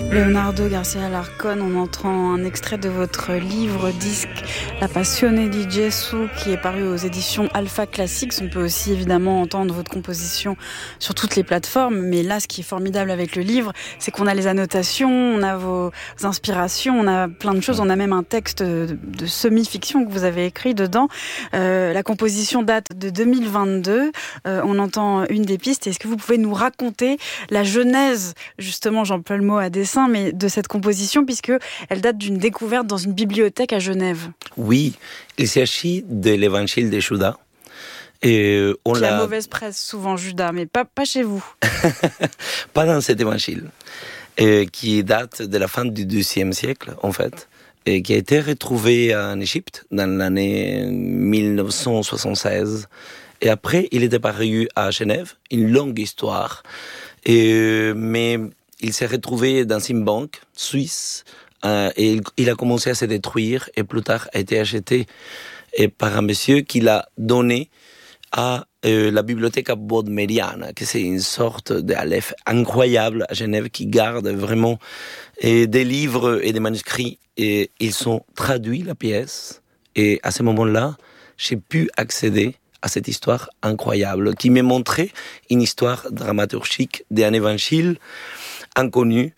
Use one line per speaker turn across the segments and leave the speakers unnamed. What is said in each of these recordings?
Leonardo Garcia Alarcón, on entend un extrait de votre livre-disque La Passione di Gesù qui est paru aux éditions Alpha Classics. On peut aussi évidemment entendre votre composition sur toutes les plateformes, mais là ce qui est formidable avec le livre, c'est qu'on a les annotations, on a vos inspirations, on a plein de choses, on a même un texte de semi-fiction que vous avez écrit dedans. La composition date de 2022, on entend une des pistes. Est-ce que vous pouvez nous raconter la genèse, justement, j'emploie le mot à dessein, mais de cette composition, puisque elle date d'une découverte dans une bibliothèque à Genève.
Oui, il s'agit de l'évangile de Judas. Et on
qui a mauvaise presse souvent, Judas, mais pas chez vous.
Pas dans cet évangile, qui date de la fin du XIIe siècle, en fait, et qui a été retrouvé en Égypte dans l'année 1976. Et après, il est apparu à Genève, une longue histoire. Mais il s'est retrouvé dans une banque suisse et il a commencé à se détruire et plus tard a été acheté par un monsieur qui l'a donné à la bibliothèque Bodmeriana, que c'est une sorte d'Aleph incroyable à Genève qui garde vraiment des livres et des manuscrits et ils sont traduits la pièce et à ce moment-là j'ai pu accéder à cette histoire incroyable qui m'a montré une histoire dramaturgique d'un évangile inconnu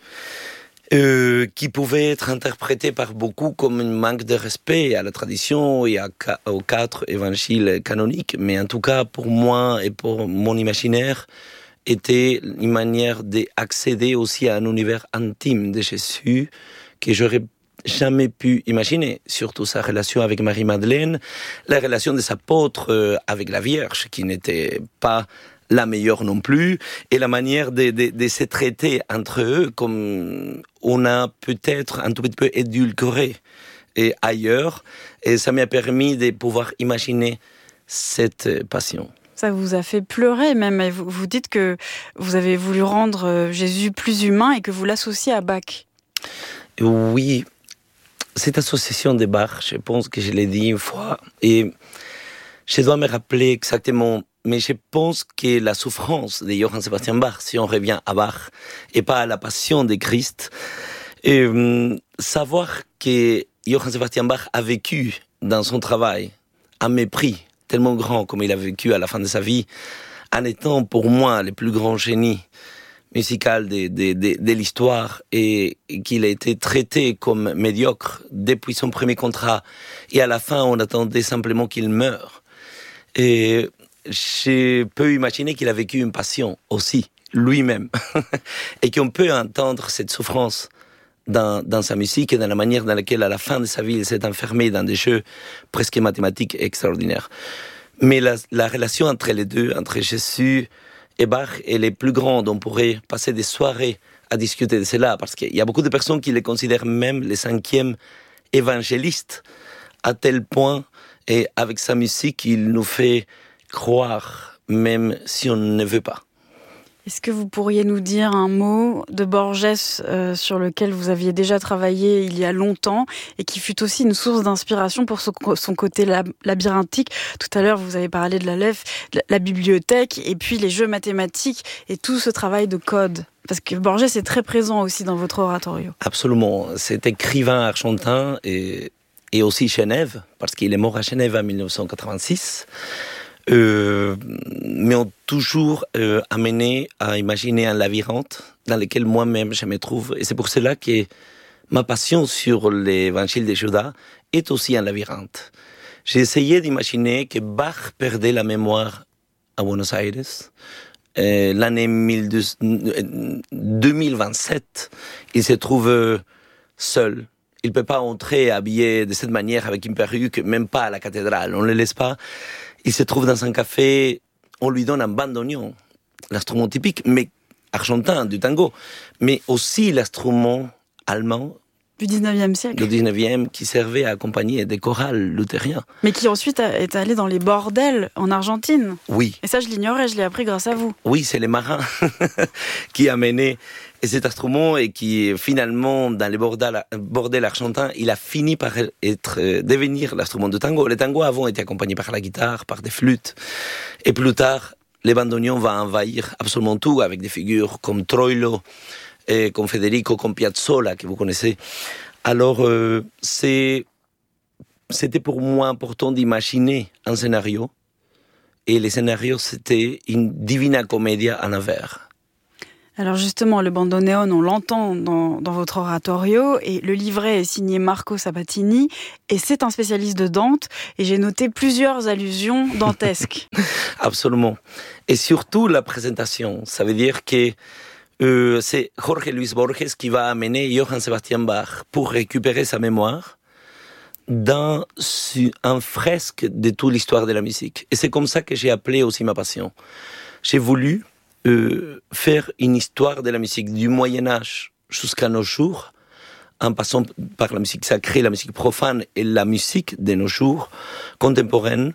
qui pouvait être interprété par beaucoup comme un manque de respect à la tradition et aux 4 évangiles canoniques, mais en tout cas pour moi et pour mon imaginaire était une manière d'accéder aussi à un univers intime de Jésus que j'aurais jamais pu imaginer, surtout sa relation avec Marie-Madeleine, la relation des apôtres avec la Vierge, qui n'était pas la meilleure non plus, et la manière de se traiter entre eux comme on a peut-être un tout petit peu édulcoré et ailleurs, et ça m'a permis de pouvoir imaginer cette passion.
Ça vous a fait pleurer même, et vous dites que vous avez voulu rendre Jésus plus humain et que vous l'associez à Bach.
Oui, cette association de Bach, je pense que je l'ai dit une fois, et je dois me rappeler exactement, mais je pense que la souffrance de Johann Sebastian Bach, si on revient à Bach, et pas à la passion de Christ, savoir que Johann Sebastian Bach a vécu dans son travail un mépris tellement grand comme il a vécu à la fin de sa vie, en étant pour moi le plus grand génie musical de l'histoire et qu'il a été traité comme médiocre depuis son premier contrat et à la fin on attendait simplement qu'il meure. Et je peux imaginer qu'il a vécu une passion aussi, lui-même, et qu'on peut entendre cette souffrance dans sa musique et dans la manière dans laquelle à la fin de sa vie il s'est enfermé dans des jeux presque mathématiques extraordinaires. Mais la relation entre les deux, entre Jésus et Bach, elle est plus grande. On pourrait passer des soirées à discuter de cela, parce qu'il y a beaucoup de personnes qui le considèrent même le 5e évangéliste, à tel point, et avec sa musique, il nous fait croire, même si on ne veut pas.
Est-ce que vous pourriez nous dire un mot de Borges sur lequel vous aviez déjà travaillé il y a longtemps et qui fut aussi une source d'inspiration pour son côté labyrinthique? Tout à l'heure, vous avez parlé de l'Aleph, la bibliothèque et puis les jeux mathématiques et tout ce travail de code. Parce que Borges est très présent aussi dans votre oratorio.
Absolument. C'est écrivain argentin et aussi Genève, parce qu'il est mort à Genève en 1986. Mais ont toujours amené à imaginer un labyrinthe dans lequel moi-même je me trouve. Et c'est pour cela que ma passion sur l'évangile de Judas est aussi un labyrinthe. J'ai essayé d'imaginer que Bach perdait la mémoire à Buenos Aires. L'année 2027, il se trouve seul. Il ne peut pas entrer habillé de cette manière avec une perruque, même pas à la cathédrale. On ne le laisse pas. Il se trouve dans un café, on lui donne un bandoneon, l'instrument typique, mais argentin, du tango, mais aussi l'instrument allemand.
Du 19e siècle.
Le 19e, qui servait à accompagner des chorales luthériens.
Mais qui ensuite est allé dans les bordels en Argentine.
Oui.
Et ça, je l'ignorais, je l'ai appris grâce à vous.
Oui, c'est les marins qui amenaient cet instrument et qui, finalement, dans les bordels argentins, il a fini par devenir l'instrument de tango. Les tangos avant étaient accompagnés par la guitare, par des flûtes. Et plus tard, les bandoneons vont envahir absolument tout avec des figures comme Troilo, et comme Federico, comme Piazzolla, que vous connaissez. Alors, c'était pour moi important d'imaginer un scénario. Et le scénario, c'était une Divina Commedia à l'envers.
Alors justement, le bandoneon, on l'entend dans votre oratorio, et le livret est signé Marco Sabatini, et c'est un spécialiste de Dante, et j'ai noté plusieurs allusions dantesques.
Absolument. Et surtout la présentation. Ça veut dire que c'est Jorge Luis Borges qui va amener Johann Sebastian Bach pour récupérer sa mémoire dans un fresque de toute l'histoire de la musique. Et c'est comme ça que j'ai appelé aussi ma passion. J'ai voulu faire une histoire de la musique du Moyen-Âge jusqu'à nos jours, en passant par la musique sacrée, la musique profane et la musique de nos jours, contemporaine,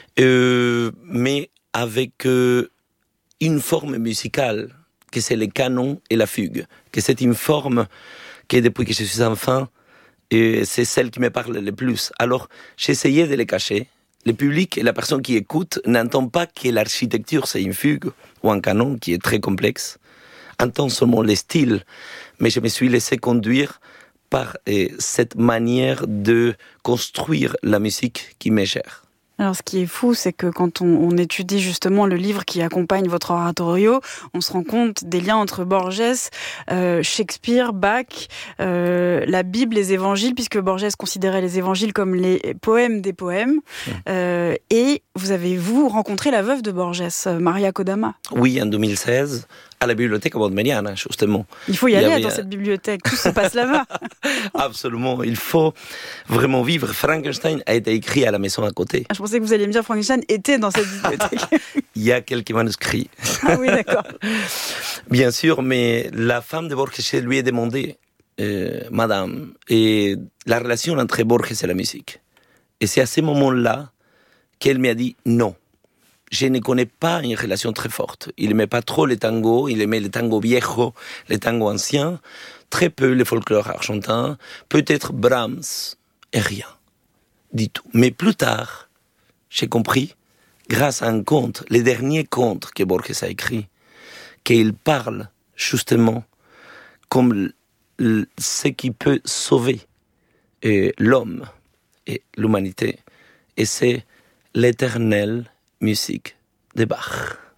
mais avec une forme musicale, que c'est le canon et la fugue, que c'est une forme que depuis que je suis enfant, c'est celle qui me parle le plus. Alors, j'ai essayé de les cacher. Le public et la personne qui écoute n'entend pas que l'architecture, c'est une fugue ou un canon qui est très complexe. Entend seulement le style. Mais je me suis laissé conduire par cette manière de construire la musique qui m'est chère.
Alors, ce qui est fou, c'est que quand on étudie justement le livre qui accompagne votre oratorio, on se rend compte des liens entre Borges, Shakespeare, Bach, la Bible, les évangiles, puisque Borges considérait les évangiles comme les poèmes des poèmes. Et vous avez, rencontré la veuve de Borges, Maria Kodama.
Oui, en 2016, à la bibliothèque Bodmeriana, justement.
Il faut y aller dans cette bibliothèque, tout se passe là-bas.
Absolument, il faut vraiment vivre. Frankenstein a été écrit à la maison à côté.
Je pensais que vous alliez me dire Frankenstein était dans cette bibliothèque.
Il y a quelques manuscrits.
Ah oui, d'accord.
Bien sûr, mais la femme de Borges lui a demandé, Madame, et la relation entre Borges et la musique. Et c'est à ce moment-là qu'elle m'a dit non. Je ne connais pas une relation très forte. Il n'aimait pas trop les tangos, il aimait les tangos viejos, les tangos anciens, très peu les folklore argentins, peut-être Brahms, et rien du tout. Mais plus tard, j'ai compris, grâce à un conte, les derniers contes que Borges a écrits, qu'il parle justement comme ce qui peut sauver l'homme et l'humanité. Et c'est l'éternelle musique de Bach.